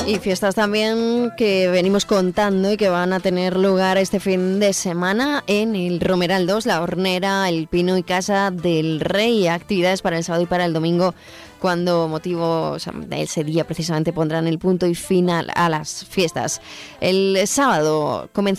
Y fiestas también que venimos contando y que van a tener lugar este fin de semana en el Romeral 2, La Hornera, El Pino y Casa del Rey. Actividades para el sábado y para el domingo, cuando de ese día precisamente pondrán el punto y final a las fiestas. El sábado comenzará